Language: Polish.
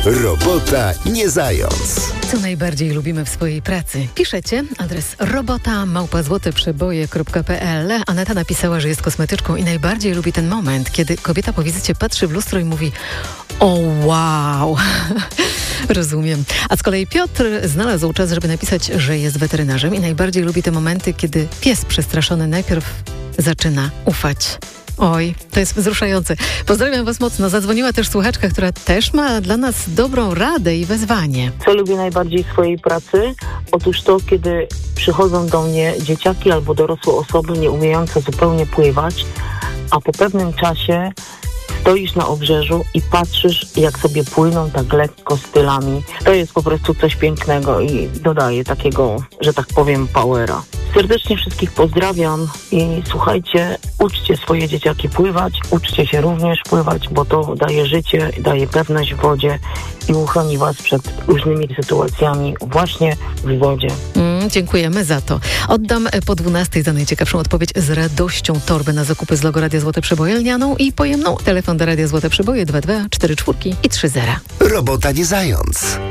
Robota nie zając. Co najbardziej lubimy w swojej pracy? Piszecie, adres robota@złoteprzeboje.pl. Aneta napisała, że jest kosmetyczką i najbardziej lubi ten moment, kiedy kobieta po wizycie patrzy w lustro i mówi: o wow. Rozumiem. A z kolei Piotr znalazł czas, żeby napisać, że jest weterynarzem i najbardziej lubi te momenty, kiedy pies przestraszony najpierw zaczyna ufać. Oj, to jest wzruszające. Pozdrawiam Was mocno. Zadzwoniła też słuchaczka, która też ma dla nas dobrą radę i wezwanie. Co lubię najbardziej w swojej pracy? Otóż to, kiedy przychodzą do mnie dzieciaki albo dorosłe osoby nie umiejące zupełnie pływać, a po pewnym czasie stoisz na obrzeżu i patrzysz, jak sobie płyną tak lekko stylami. To jest po prostu coś pięknego i dodaje takiego, że tak powiem, powera. Serdecznie wszystkich pozdrawiam i słuchajcie, uczcie swoje dzieciaki pływać, uczcie się również pływać, bo to daje życie, daje pewność w wodzie i uchroni Was przed różnymi sytuacjami właśnie w wodzie. Dziękujemy za to. Oddam po 12 za najciekawszą odpowiedź z radością torbę na zakupy z logo Radia Złote Przeboje lnianą i pojemną. Telefon do Radia Złote Przeboje 22 44 i 30. Robota nie zając.